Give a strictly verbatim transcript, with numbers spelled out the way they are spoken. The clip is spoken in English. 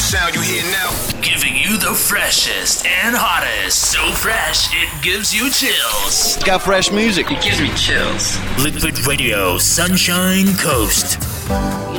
sound you hear now. Giving you the freshest and hottest. So fresh, it gives you chills. It's got fresh music. It gives me chills. Liquid Radio, Sunshine Coast.